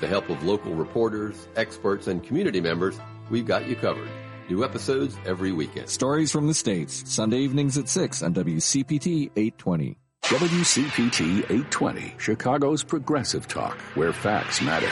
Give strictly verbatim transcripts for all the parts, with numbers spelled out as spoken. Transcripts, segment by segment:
the help of local reporters, experts, and community members, we've got you covered. New episodes every weekend. Stories from the States, Sunday evenings at six on W C P T eight twenty. W C P T eight twenty, Chicago's progressive talk, where facts matter.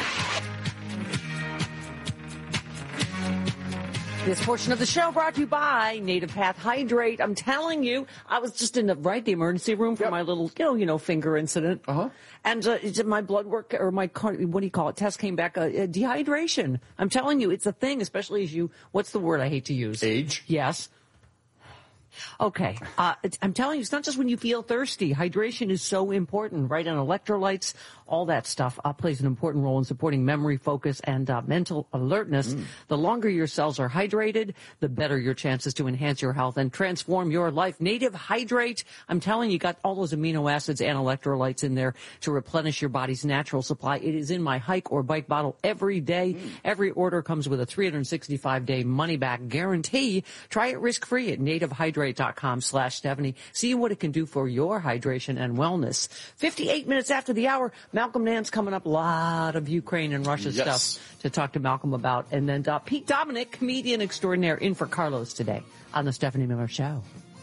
This portion of the show brought to you by Native Path Hydrate. I'm telling you, I was just in the right the emergency room for yep. my little, you know, you know, finger incident. Uh-huh. And uh, my blood work or my, what do you call it, test came back, uh, uh, dehydration. I'm telling you, it's a thing, especially as you, what's the word I hate to use? Age? Yes. Okay. Uh, it's, I'm telling you, it's not just when you feel thirsty. Hydration is so important, right? And electrolytes, all that stuff uh, plays an important role in supporting memory, focus, and uh, mental alertness. Mm. The longer your cells are hydrated, the better your chances to enhance your health and transform your life. Native Hydrate, I'm telling you, got all those amino acids and electrolytes in there to replenish your body's natural supply. It is in my hike or bike bottle every day. Mm. Every order comes with a three hundred sixty-five day money-back guarantee. Try it risk-free at nativehydrate.com slash Stephanie. See what it can do for your hydration and wellness. fifty-eight minutes after the hour, Malcolm Nance coming up. A lot of Ukraine and Russia yes. stuff to talk to Malcolm about. And then uh, Pete Dominic, comedian extraordinaire, in for Carlos today on the Stephanie Miller Show.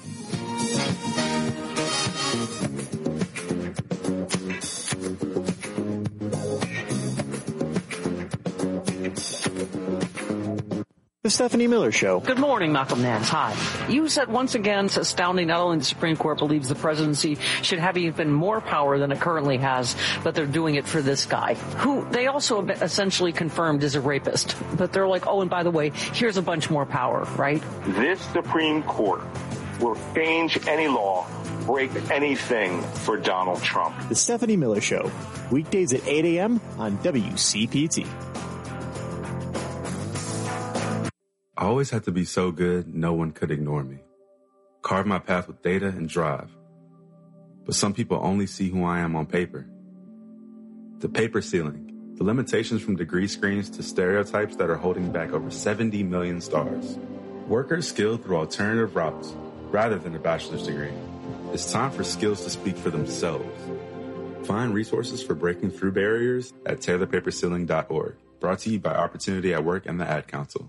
The Stephanie Miller Show. Good morning, Malcolm Nance. Hi. You said once again it's astounding not only the Supreme Court believes the presidency should have even more power than it currently has, but they're doing it for this guy, who they also essentially confirmed is a rapist. But they're like, oh, and by the way, here's a bunch more power, right? This Supreme Court will change any law, break anything for Donald Trump. The Stephanie Miller Show. Weekdays at eight a.m. on W C P T. I always had to be so good, no one could ignore me. Carve my path with data and drive. But some people only see who I am on paper. The paper ceiling, the limitations from degree screens to stereotypes that are holding back over seventy million stars. Workers skilled through alternative routes rather than a bachelor's degree. It's time for skills to speak for themselves. Find resources for breaking through barriers at tear the paper ceiling dot org. Brought to you by Opportunity at Work and the Ad Council.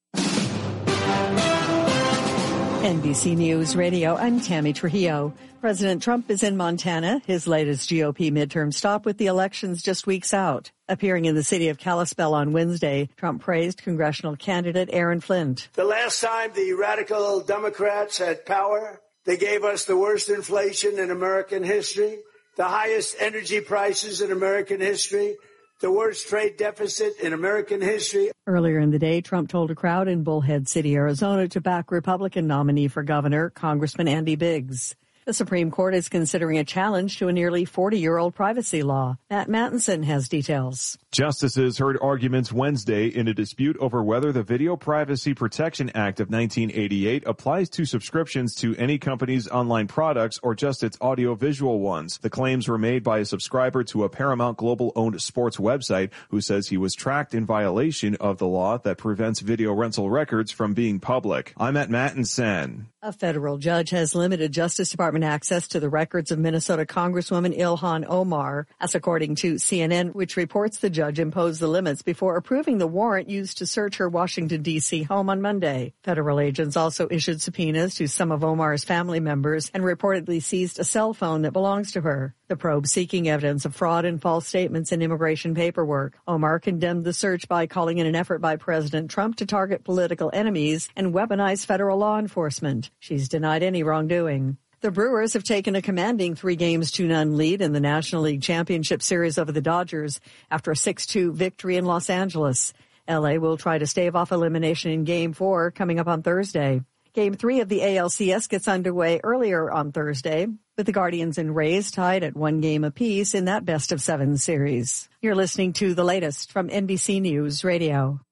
N B C News Radio, I'm Tammy Trujillo. President Trump is in Montana, his latest G O P midterm stop with the elections just weeks out. Appearing in the city of Kalispell on Wednesday, Trump praised congressional candidate Aaron Flint. The last time the radical Democrats had power, they gave us the worst inflation in American history, the highest energy prices in American history, the worst trade deficit in American history. Earlier in the day, Trump told a crowd in Bullhead City, Arizona, to back Republican nominee for governor, Congressman Andy Biggs. The Supreme Court is considering a challenge to a nearly forty-year-old privacy law. Matt Mattinson has details. Justices heard arguments Wednesday in a dispute over whether the Video Privacy Protection Act of nineteen eighty-eight applies to subscriptions to any company's online products or just its audio-visual ones. The claims were made by a subscriber to a Paramount Global-owned sports website who says he was tracked in violation of the law that prevents video rental records from being public. I'm at Mattinson. A federal judge has limited Justice Department access to the records of Minnesota Congresswoman Ilhan Omar. As according to C N N, which reports the judge imposed the limits before approving the warrant used to search her Washington, D C home on Monday. Federal agents also issued subpoenas to some of Omar's family members and reportedly seized a cell phone that belongs to her. The probe seeking evidence of fraud and false statements in immigration paperwork. Omar condemned the search by calling it an effort by President Trump to target political enemies and weaponize federal law enforcement. She's denied any wrongdoing. The Brewers have taken a commanding three games to none lead in the National League Championship Series over the Dodgers after a six two victory in Los Angeles. L A will try to stave off elimination in Game four coming up on Thursday. Game three of the A L C S gets underway earlier on Thursday, with the Guardians and Rays tied at one game apiece in that best-of-seven series. You're listening to the latest from N B C News Radio.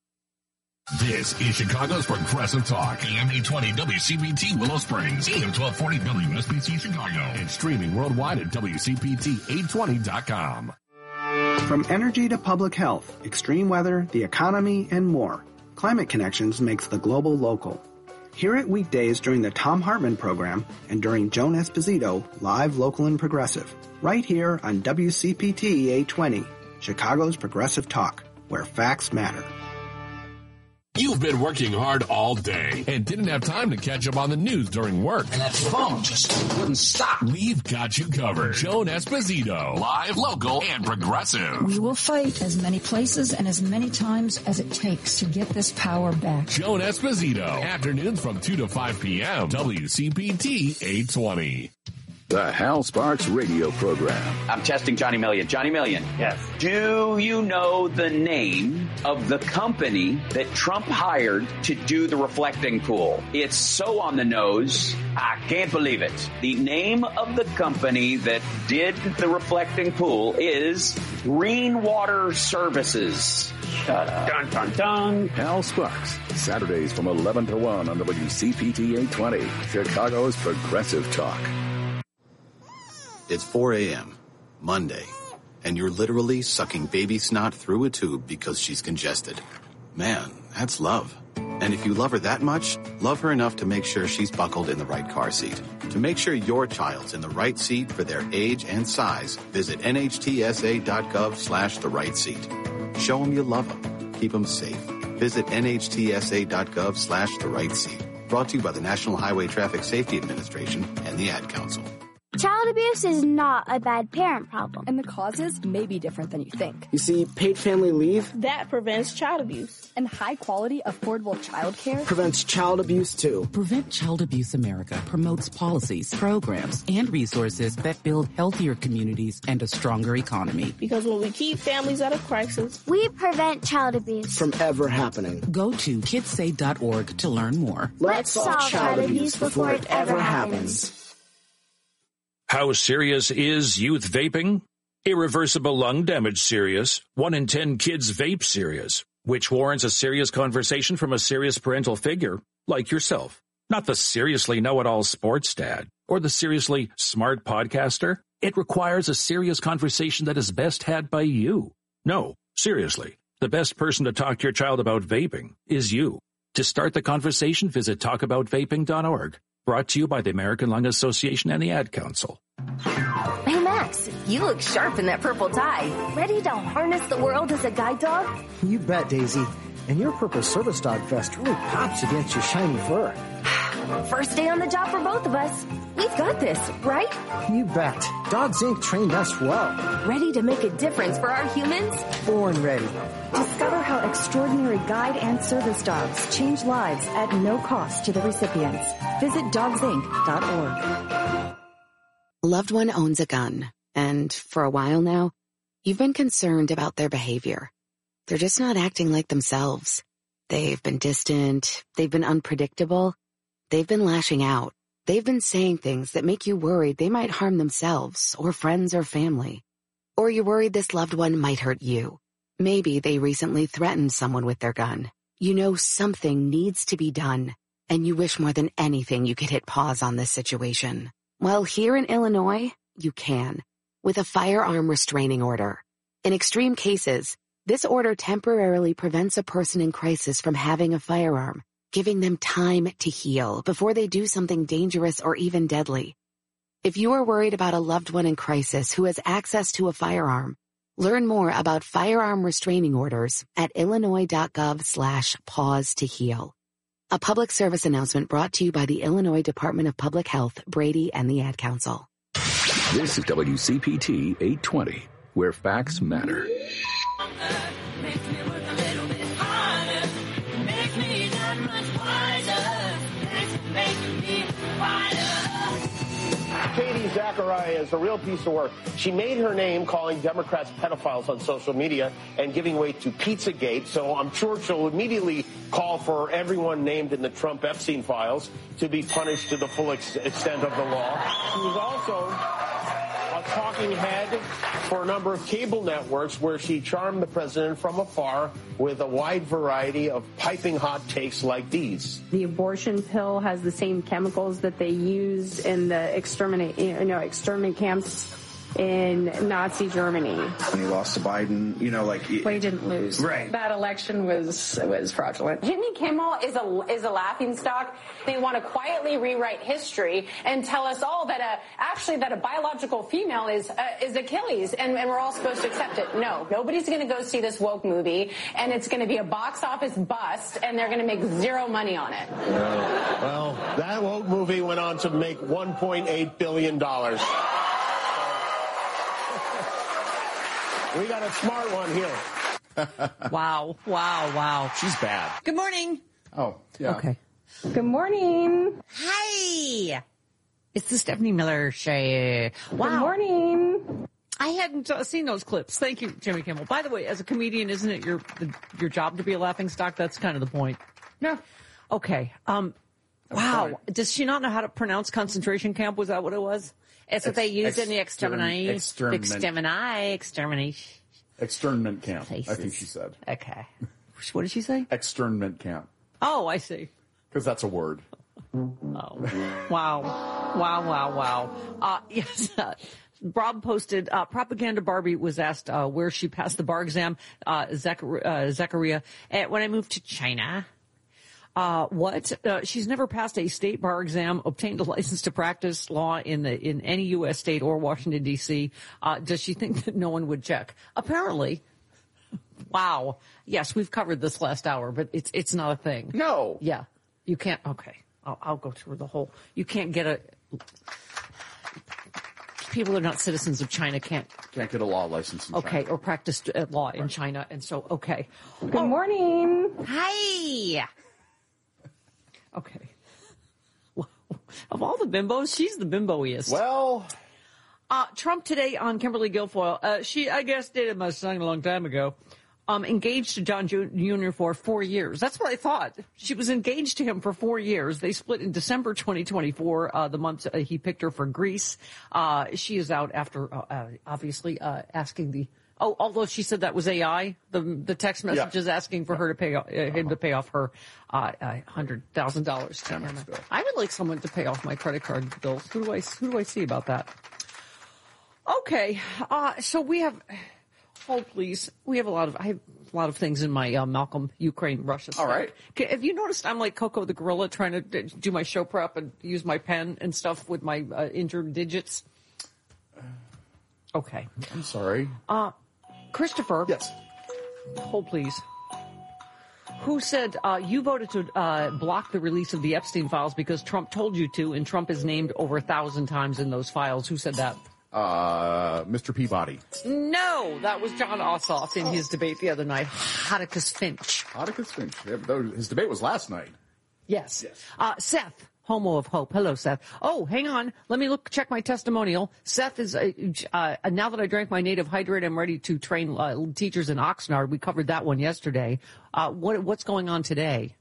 This is Chicago's Progressive Talk, A M eight twenty W C P T Willow Springs, A M twelve forty W S B C Chicago, and streaming worldwide at W C P T eight twenty dot com. From energy to public health, extreme weather, the economy, and more, Climate Connections makes the global local. Hear it weekdays during the Tom Hartman program and during Joan Esposito, live, local, and progressive, right here on W C P T eight twenty. Chicago's Progressive Talk, where facts matter. You've been working hard all day and didn't have time to catch up on the news during work. And that phone just wouldn't stop. We've got you covered. Joan Esposito, live, local, and progressive. We will fight as many places and as many times as it takes to get this power back. Joan Esposito, afternoons from two to five p.m. W C P T eight twenty. The Hal Sparks radio program. I'm testing Johnny Million. Johnny Million. Yes. Do you know the name of the company that Trump hired to do the reflecting pool? It's so on the nose, I can't believe it. The name of the company that did the reflecting pool is Greenwater Services. Shut up. Dun, dun, dun. Hal Sparks, Saturdays from eleven to one on W C P T eight twenty, Chicago's Progressive Talk. It's four a.m., Monday, and you're literally sucking baby snot through a tube because she's congested. Man, that's love. And if you love her that much, love her enough to make sure she's buckled in the right car seat. To make sure your child's in the right seat for their age and size, visit nhtsa.gov slash the right seat. Show them you love them. Keep them safe. Visit nhtsa.gov slash the right seat. Brought to you by the National Highway Traffic Safety Administration and the Ad Council. Child abuse is not a bad parent problem. And the causes may be different than you think. You see, paid family leave that prevents child abuse. And high-quality, affordable child care prevents child abuse, too. Prevent Child Abuse America promotes policies, programs, and resources that build healthier communities and a stronger economy. Because when we keep families out of crisis, we prevent child abuse from ever happening. Go to kids say dot org to learn more. Let's solve child abuse before it ever happens. How serious is youth vaping? Irreversible lung damage serious. One in ten kids vape serious, which warrants a serious conversation from a serious parental figure like yourself. Not the seriously know-it-all sports dad or the seriously smart podcaster. It requires a serious conversation that is best had by you. No, seriously, the best person to talk to your child about vaping is you. To start the conversation, visit talk about vaping dot org. Brought to you by the American Lung Association and the Ad Council. Hey, Max, you look sharp in that purple tie. Ready to harness the world as a guide dog? You bet, Daisy. And your purple service dog vest really pops against your shiny fur. First day on the job for both of us. We've got this, right? You bet. Dogs Incorporated trained us well. Ready to make a difference for our humans? Born ready. Discover how extraordinary guide and service dogs change lives at no cost to the recipients. Visit dogs inc dot org. A loved one owns a gun, and for a while now, you've been concerned about their behavior. They're just not acting like themselves. They've been distant, they've been unpredictable, they've been lashing out. They've been saying things that make you worried they might harm themselves or friends or family. Or you're worried this loved one might hurt you. Maybe they recently threatened someone with their gun. You know something needs to be done, and you wish more than anything you could hit pause on this situation. Well, here in Illinois, you can, with a firearm restraining order. In extreme cases, this order temporarily prevents a person in crisis from having a firearm, giving them time to heal before they do something dangerous or even deadly. If you are worried about a loved one in crisis who has access to a firearm, learn more about firearm restraining orders at illinois.gov slash pause to heal. A public service announcement brought to you by the Illinois Department of Public Health, Brady, and the Ad Council. This is W C P T eight twenty, where facts matter. Katie Zachariah is a real piece of work. She made her name calling Democrats pedophiles on social media and giving way to Pizzagate, so I'm sure she'll immediately call for everyone named in the Trump Epstein files to be punished to the full ex- extent of the law. She was also a talking head for a number of cable networks where she charmed the president from afar with a wide variety of piping hot takes like these. The abortion pill has the same chemicals that they use in the exterminate, you know, exterminate camps in Nazi Germany. When he lost to Biden, you know, like... Well, he didn't lose. Right. That election was was fraudulent. Jimmy Kimmel is a is a laughingstock. They want to quietly rewrite history and tell us all that a, actually that a biological female is uh, is Achilles, and, and we're all supposed to accept it. No, nobody's going to go see this woke movie, and it's going to be a box office bust, and they're going to make zero money on it. Yeah. Well, that woke movie went on to make one point eight billion dollars. We got a smart one here. Wow, wow, wow. She's bad. Good morning. Oh, yeah. Okay. Good morning. Hi. It's the Stephanie Miller Show. Wow. Good morning. I hadn't uh, seen those clips. Thank you, Jimmy Kimmel. By the way, as a comedian, isn't it your the, your job to be a laughingstock? That's kind of the point. Yeah. Okay. Um. Wow. Fine. Does she not know how to pronounce concentration camp? Was that what it was? It's what Ex- they used in the exterminate. Exterminate. Exterminate. Extermination. Externment camp, Places. I think she said. Okay. What did she say? Externment camp. Oh, I see. Because that's a word. Oh. Wow. Wow, wow, wow. Uh, yes. Uh, Rob posted, uh, Propaganda Barbie was asked uh, where she passed the bar exam, uh, Zachar- uh, Zachariah, uh, when I moved to China. Uh, what? Uh, she's never passed a state bar exam, obtained a license to practice law in the, in any U S state or Washington, D C. Uh, does she think that no one would check? Apparently. Wow. Yes, we've covered this last hour, but it's, it's not a thing. No. Yeah. You can't, okay. I'll, I'll go through the whole, you can't get a, people who are not citizens of China can't. Can't get a law license in okay, China. Okay, or practice law in China, and so, okay. Good oh. morning. Hi. Okay. Well, of all the bimbos, she's the bimboiest. Well. Uh, Trump today on Kimberly Guilfoyle, uh, she, I guess, dated my son a long time ago, um, engaged to John Junior for four years. That's what I thought. She was engaged to him for four years. They split in December twenty twenty-four, uh, the month uh, he picked her for Greece. Uh, she is out after, uh, uh, obviously, uh, asking the, oh, although she said that was A I, the the text message yeah. is asking for her to pay, uh, him to pay off her, uh, one hundred thousand dollars. I would like someone to pay off my credit card bills. Who do I, who do I see about that? Okay, uh, so we have, hold please, we have a lot of, I have a lot of things in my uh, Malcolm, Ukraine, Russia stuff. All right. Okay, have you noticed I'm like Coco the gorilla trying to do my show prep and use my pen and stuff with my uh, injured digits? Okay. I'm sorry. Uh, Christopher. Yes. Hold please. Who said uh, you voted to uh, block the release of the Epstein files because Trump told you to, and Trump is named over a thousand times in those files. Who said that? Uh, Mister Peabody. No, that was John Ossoff in his debate the other night. Atticus Finch. Atticus Finch. His debate was last night. Yes. yes. Uh, Seth, Homo of Hope. Hello, Seth. Oh, hang on. Let me look, check my testimonial. Seth is, uh, uh, now that I drank my native hydrate, I'm ready to train uh, teachers in Oxnard. We covered that one yesterday. Uh, what, what's going on today?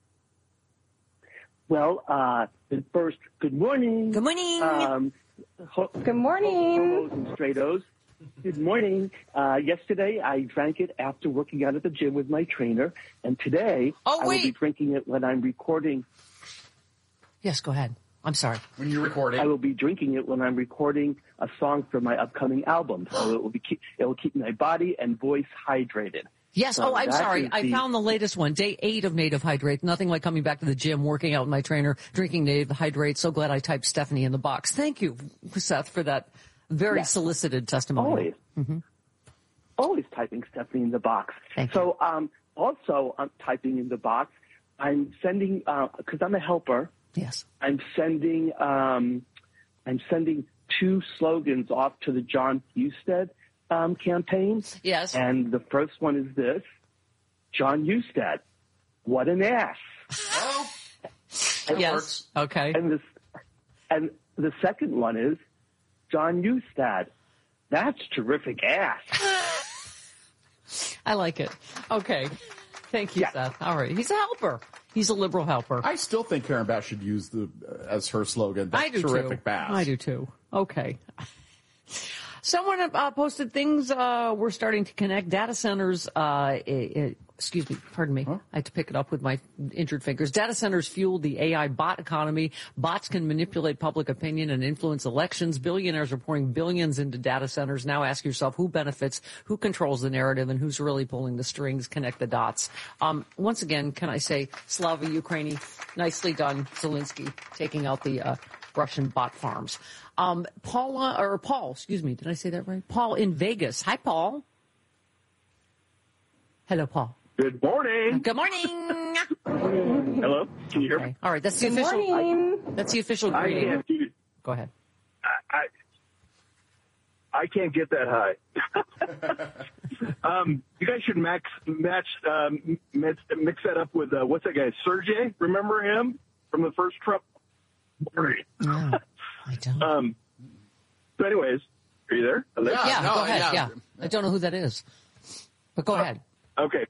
Well, uh, first, good morning. Good morning. Um, Ho- Good morning. Homos and straightos. Good morning. Uh, yesterday, I drank it after working out at the gym with my trainer, and today oh, I will be drinking it when I'm recording. Yes, go ahead. I'm sorry. When you're recording, I will be drinking it when I'm recording a song for my upcoming album. So it will be keep, it will keep my body and voice hydrated. Yes. So oh, I'm sorry. the... I found the latest one. Day eight of Native Hydrate. Nothing like coming back to the gym, working out with my trainer, drinking Native Hydrate. So glad I typed Stephanie in the box. Thank you, Seth, for that very yes. solicited testimony. Always. Mm-hmm. Always typing Stephanie in the box. Thank so you. um, also I'm typing in the box. I'm sending, because uh, I'm a helper. Yes. I'm sending, um, I'm sending two slogans off to the John Husted Um, campaign. Yes. And the first one is this: John Husted, what an ass. Well, it yes. works. Okay. And this, and the second one is John Husted, that's terrific ass. I like it. Okay. Thank you, yeah. Seth. All right. He's a helper. He's a liberal helper. I still think Karen Bass should use the uh, as her slogan. That's I do terrific too. Bass. I do too. Okay. Someone uh, posted things. Uh, we're starting to connect data centers. Uh, it, it, excuse me, pardon me. Huh? I had to pick it up with my injured fingers. Data centers fuel the A I bot economy. Bots can manipulate public opinion and influence elections. Billionaires are pouring billions into data centers. Now ask yourself who benefits, who controls the narrative, and who's really pulling the strings. Connect the dots. Um, once again, can I say, Slava Ukraini, nicely done, Zelensky, taking out the uh, Russian bot farms. Um, Paula, or Paul, excuse me, did I say that right? Paul in Vegas. Hi, Paul. Hello, Paul. Good morning. Good morning. Hello, can you hear okay. me? All right, that's the Good official. morning. I, that's the official greeting. I can't, dude, Go ahead. I, I, I can't get that high. um, you guys should max, match, um, mix, mix that up with, uh, what's that guy, Sergey? Remember him from the first Trump? No, I don't. Um, so anyways, are you there? Hello? Yeah, yeah no, go ahead. yeah. Yeah. I don't know who that is, but go uh, ahead. Okay.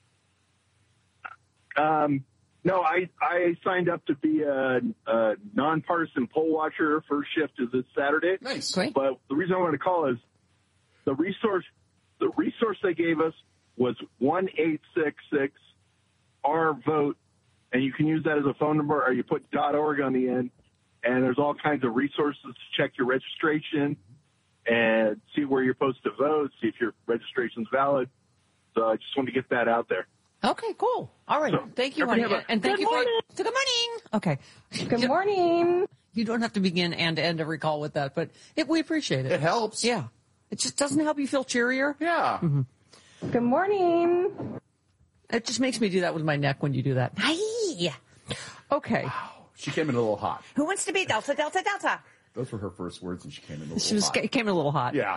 Um, no, I, I signed up to be a, a nonpartisan poll watcher. First shift is this Saturday. Nice. Great. But the reason I wanted to call is the resource, the resource they gave us was one eight six six R vote. And you can use that as a phone number, or you put .org on the end. And there's all kinds of resources to check your registration and see where you're supposed to vote, see if your registration's valid. So I just wanted to get that out there. Okay, cool. All right. So, thank you, honey. a, And thank you morning. for so good morning. Okay. Good morning. You don't have to begin and end every call with that, but it, we appreciate it. It helps. Yeah. It just doesn't help you feel cheerier. Yeah. Mm-hmm. Good morning. It just makes me do that with my neck when you do that. Hi. Okay. Wow. She came in a little hot. Who wants to be Delta, Delta, Delta? Those were her first words, and she came in a little She was, hot. came in a little hot. Yeah.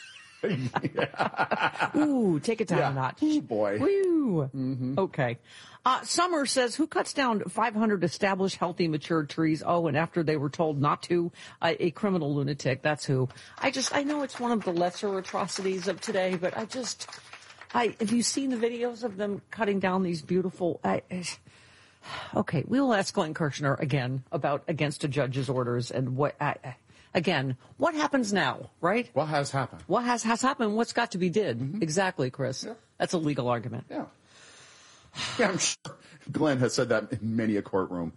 yeah. Ooh, take it down yeah. a notch. Boy. Woo. Mm-hmm. Okay. Uh, Summer says, who cuts down five hundred established, healthy, mature trees? Oh, and after they were told not to, uh, a criminal lunatic. That's who. I just, I know it's one of the lesser atrocities of today, but I just, I, have you seen the videos of them cutting down these beautiful, I, okay, we will ask Glenn Kirshner again about against a judge's orders and what, I, again, what happens now, right? What has happened? What has, has happened? What's got to be did? Mm-hmm. Exactly, Chris. Yeah. That's a legal argument. Yeah. Yeah, I'm sure Glenn has said that in many a courtroom.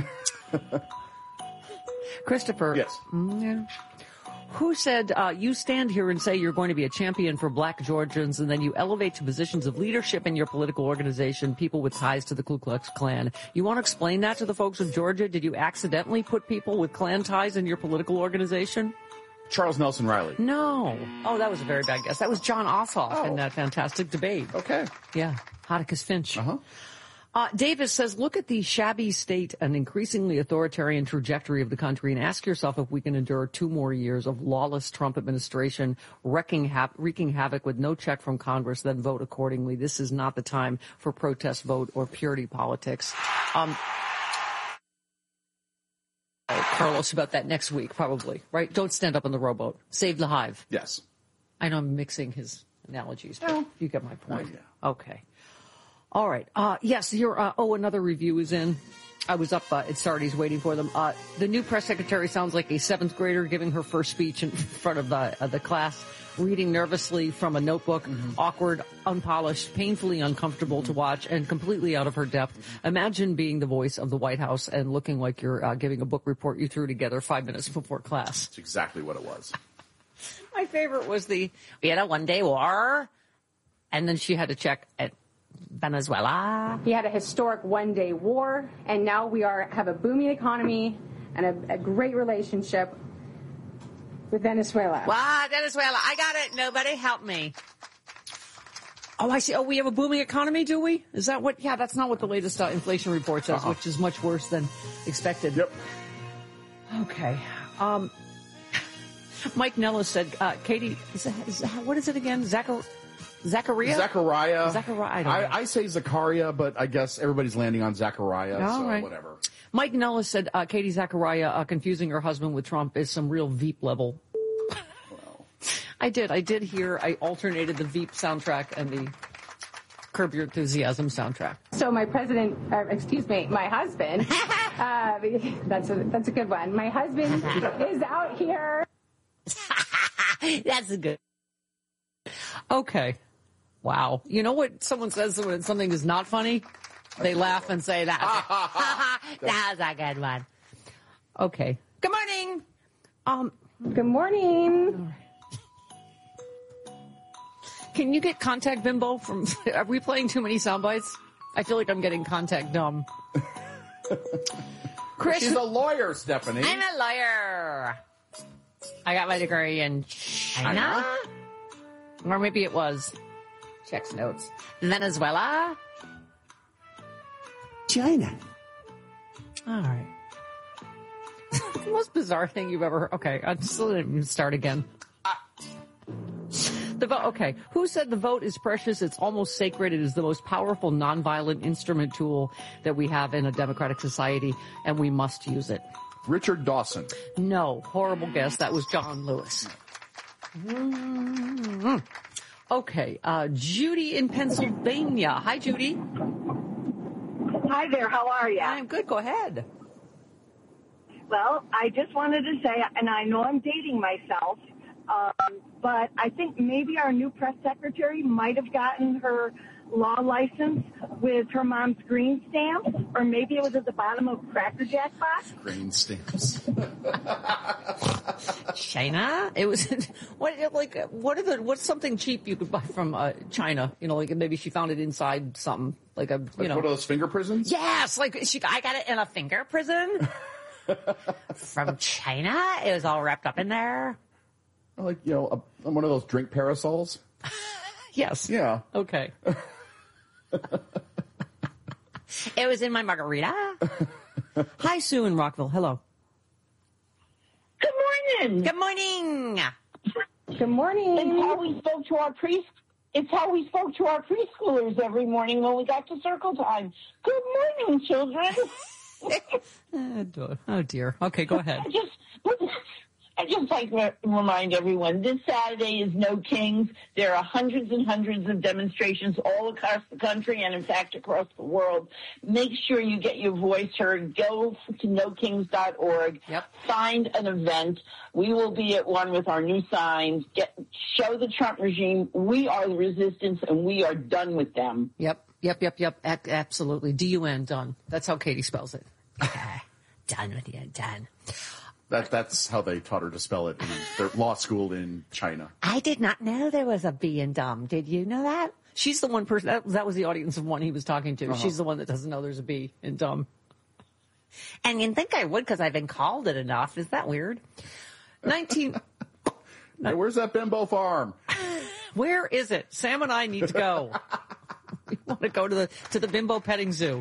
Christopher. Yes. Mm, yeah. Who said, uh, you stand here and say you're going to be a champion for black Georgians, and then you elevate to positions of leadership in your political organization people with ties to the Ku Klux Klan. You want to explain that to the folks of Georgia? Did you accidentally put people with Klan ties in your political organization? Charles Nelson Riley. No. Oh, that was a very bad guess. That was John Ossoff oh. in that fantastic debate. Okay. Yeah. Atticus Finch. Uh-huh. Uh, Davis says, look at the shabby state and increasingly authoritarian trajectory of the country and ask yourself if we can endure two more years of lawless Trump administration wrecking ha- wreaking havoc with no check from Congress, then vote accordingly. This is not the time for protest vote or purity politics. Um, Carlos, about that next week, probably, right? Don't stand up on the rowboat. Save the hive. Yes. I know I'm mixing his analogies, but no. You get my point. Oh, yeah. Okay. All right. Uh, yes, here, uh, oh, another review is in. I was up uh, at Sardi's waiting for them. Uh, the new press secretary sounds like a seventh grader giving her first speech in front of the, uh, the class, reading nervously from a notebook, mm-hmm. awkward, unpolished, painfully uncomfortable mm-hmm. to watch, and completely out of her depth. Mm-hmm. Imagine being the voice of the White House and looking like you're uh, giving a book report you threw together five minutes before class. That's exactly what it was. My favorite was the, we had a one-day war, and then she had to check at Venezuela. We had a historic one-day war, and now we are have a booming economy and a, a great relationship with Venezuela. Wow, Venezuela. I got it. Nobody help me. Oh, I see. Oh, we have a booming economy, do we? Is that what? Yeah, that's not what the latest uh, inflation report says, uh-huh. which is much worse than expected. Yep. Okay. Um, Mike Nellis said, uh, Katie, is that, is that, what is it again? Zachar- Zachariah? Zachariah. Zachariah. I, don't know. I, I say Zachariah, but I guess everybody's landing on Zachariah, All so right. whatever. Mike Nellis said, uh, Katie Zachariah uh, confusing her husband with Trump is some real Veep level. Well. I did. I did hear, I alternated the Veep soundtrack and the Curb Your Enthusiasm soundtrack. So my president, uh, excuse me, my husband, uh, that's a, that's a good one. My husband is out here. That's a good. Okay. Wow. You know what someone says when something is not funny? They laugh and say that. That was a good one. Okay. Good morning. Um. Good morning. Can you get contact bimbo from? Are we playing too many sound bites? I feel like I'm getting contact dumb. Chris, she's a lawyer, Stephanie. I'm a lawyer. I got my degree in China, or maybe it was. Checks notes. Venezuela. China. All right. The most bizarre thing you've ever heard. Okay, I'm still going to start again. The vote. Okay, who said the vote is precious? It's almost sacred. It is the most powerful nonviolent instrument tool that we have in a democratic society, and we must use it. Richard Dawson. No, horrible guess. That was John Lewis. Mm-hmm. Okay, uh, Judy in Pennsylvania. Hi, Judy. Hi there. How are you? I'm good. Go ahead. Well, I just wanted to say, and I know I'm dating myself, um, but I think maybe our new press secretary might have gotten her law license with her mom's green stamps, or maybe it was at the bottom of a Cracker Jack box. Green stamps. China? It was what like what are the what's something cheap you could buy from uh, China? You know, like maybe she found it inside something like a you like know one of those finger prisons. Yes, like she I got it in a finger prison from China. It was all wrapped up in there. Like you know, a, one of those drink parasols. Yes. Yeah. Okay. It was in my margarita. Hi, Sue in Rockville. Hello. Good morning. Good morning. Good morning. It's how we spoke to our pre. It's how we spoke to our preschoolers every morning when we got to circle time. Good morning, children. oh, dear. oh dear. Okay, go ahead. I just. I'd just like to remind everyone, this Saturday is No Kings. There are hundreds and hundreds of demonstrations all across the country and, in fact, across the world. Make sure you get your voice heard. Go to no kings dot org. Yep. Find an event. We will be at one with our new signs. Get Show the Trump regime we are the resistance and we are done with them. Yep, yep, yep, yep. A- absolutely. D U N, done. That's how Katie spells it. Done with you, done. That, that's how they taught her to spell it in their law school in China. I did not know there was a B in dumb. Did you know that? She's the one person, that, that was the audience of one he was talking to. Uh-huh. She's the one that doesn't know there's a B in dumb. And you'd think I would because I've been called it enough. Is that weird? nineteen Hey, where's that bimbo farm? Where is it? Sam and I need to go. We want to go to the to the bimbo petting zoo.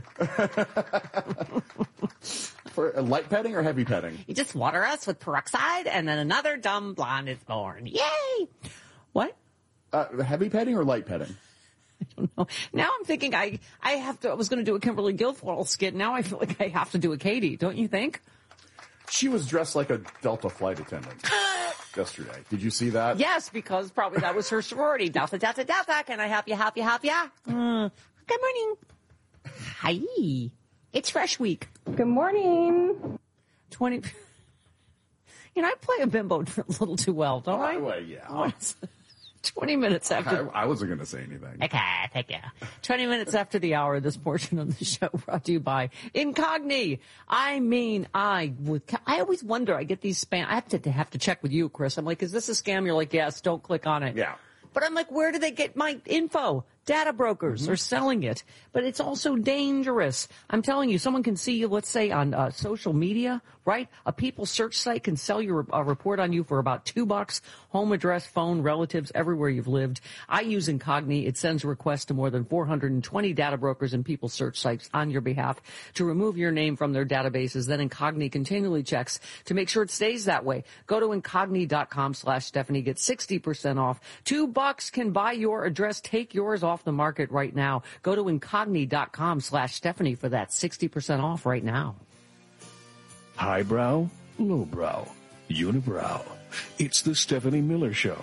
For light petting or heavy petting? You just water us with peroxide, and then another dumb blonde is born. Yay! What? Uh, heavy petting or light petting? I don't know. Now I'm thinking I I have to. I was going to do a Kimberly Guilfoyle skit. Now I feel like I have to do a Katie. Don't you think? She was dressed like a Delta flight attendant yesterday. Did you see that? Yes, because probably that was her sorority. Delta, Delta, Delta. Can I help you? Help you? Help you? Uh, good morning. Hi. It's Fresh Week. Good morning. twenty You know, I play a bimbo a little too well, don't I? Well, yeah. twenty minutes after. I, I wasn't going to say anything. Okay, thank you. twenty minutes after the hour, this portion of the show brought to you by Incogni. I mean, I would, I always wonder, I get these spam, I have to have to check with you, Chris. I'm like, is this a scam? You're like, yes, don't click on it. Yeah. But I'm like, where do they get my info? Data brokers mm-hmm. are selling it, but it's also dangerous. I'm telling you, someone can see you, let's say, on uh, social media, right? A people search site can sell you a report on you for about two bucks. Home address, phone, relatives, everywhere you've lived. I use Incogni. It sends requests to more than four hundred twenty data brokers and people search sites on your behalf to remove your name from their databases. Then Incogni continually checks to make sure it stays that way. Go to Incogni.com slash Stephanie. Get sixty percent off. Two bucks can buy your address. Take yours off the market right now. Go to Incogni.com slash Stephanie for that sixty percent off right now. Highbrow, lowbrow, unibrow. It's the Stephanie Miller Show.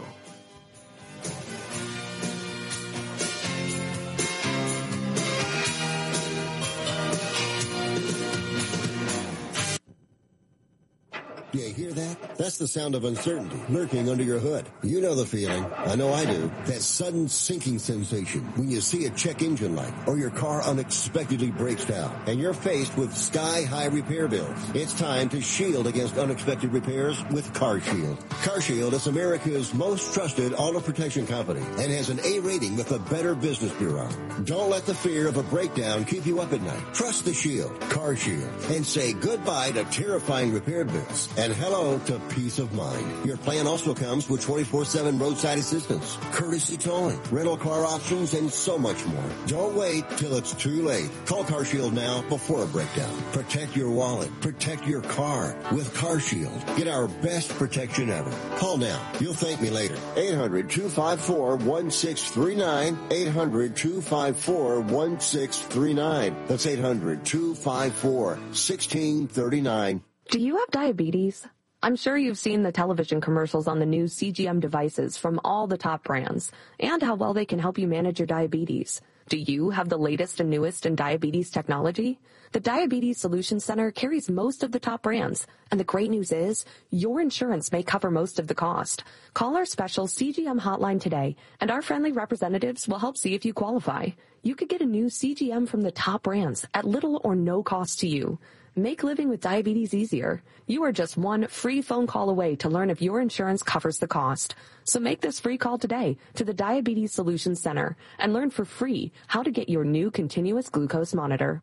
Do you hear that? That's the sound of uncertainty lurking under your hood. You know the feeling. I know I do. That sudden sinking sensation when you see a check engine light or your car unexpectedly breaks down and you're faced with sky-high repair bills. It's time to shield against unexpected repairs with CarShield. CarShield is America's most trusted auto protection company and has an A rating with the Better Business Bureau. Don't let the fear of a breakdown keep you up at night. Trust the Shield, CarShield, and say goodbye to terrifying repair bills and hello to peace of mind. Your plan also comes with twenty-four seven roadside assistance, courtesy towing, rental car options, and so much more. Don't wait till it's too late. Call CarShield now before a breakdown. Protect your wallet. Protect your car with CarShield. Get our best protection ever. Call now. You'll thank me later. eight hundred, two five four, one six three nine. eight hundred, two five four, one six three nine. That's eight hundred, two five four, one six three nine. Do you have diabetes? I'm sure you've seen the television commercials on the new C G M devices from all the top brands and how well they can help you manage your diabetes. Do you have the latest and newest in diabetes technology? The Diabetes Solutions Center carries most of the top brands, and the great news is your insurance may cover most of the cost. Call our special C G M hotline today, and our friendly representatives will help see if you qualify. You could get a new C G M from the top brands at little or no cost to you. Make living with diabetes easier. You are just one free phone call away to learn if your insurance covers the cost. So make this free call today to the Diabetes Solutions Center and learn for free how to get your new continuous glucose monitor.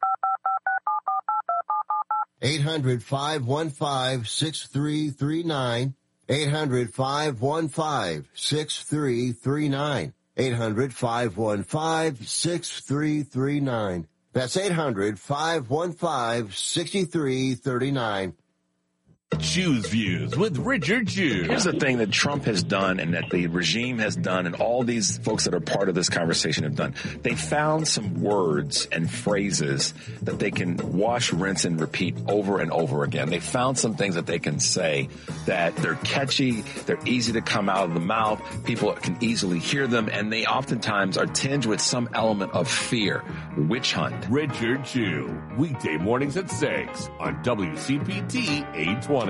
eight hundred, five one five, six three three nine. eight hundred, five one five, six three three nine. eight hundred, five one five, six three three nine. That's eight hundred, five one five, six three three nine. Choose Views with Richard Chew. Here's the thing that Trump has done and that the regime has done and all these folks that are part of this conversation have done. They found some words and phrases that they can wash, rinse, and repeat over and over again. They found some things that they can say that they're catchy, they're easy to come out of the mouth, people can easily hear them, and they oftentimes are tinged with some element of fear. Witch hunt. Richard Chew, weekday mornings at six on W C P T eight twenty.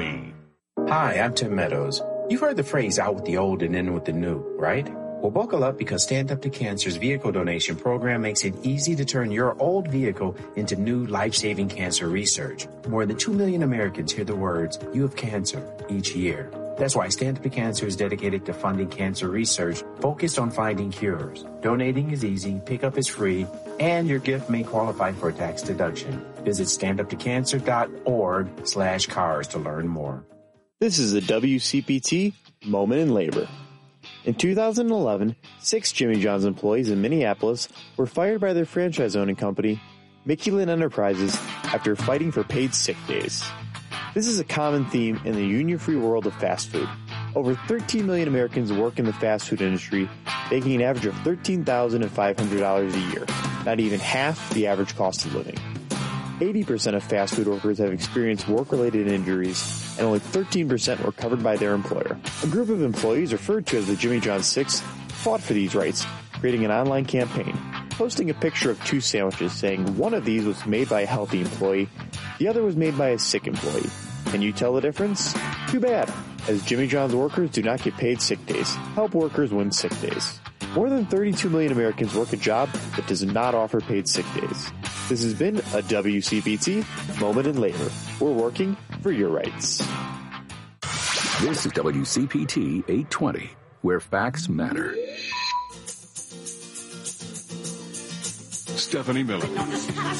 Hi, I'm Tim Meadows. You've heard the phrase out with the old and in with the new, right? Well, buckle up because Stand Up to Cancer's vehicle donation program makes it easy to turn your old vehicle into new life-saving cancer research. More than two million Americans hear the words, "You have cancer," each year. That's why Stand Up to Cancer is dedicated to funding cancer research focused on finding cures. Donating is easy, pickup is free, and your gift may qualify for a tax deduction. Visit standuptocancer.org slash cars to learn more. This is a W C P T Moment in Labor. In two thousand eleven, six Jimmy John's employees in Minneapolis were fired by their franchise-owning company, Mickey Lynn Enterprises, after fighting for paid sick days. This is a common theme in the union-free world of fast food. Over thirteen million Americans work in the fast food industry, making an average of thirteen thousand five hundred dollars a year, not even half the average cost of living. eighty percent of fast food workers have experienced work-related injuries, and only thirteen percent were covered by their employer. A group of employees referred to as the Jimmy John's Six fought for these rights, creating an online campaign, posting a picture of two sandwiches saying one of these was made by a healthy employee, the other was made by a sick employee. Can you tell the difference? Too bad, as Jimmy John's workers do not get paid sick days. Help workers win sick days. More than thirty-two million Americans work a job that does not offer paid sick days. This has been a W C P T Moment in Labor. We're working for your rights. This is W C P T eight twenty, where facts matter. Stephanie Miller.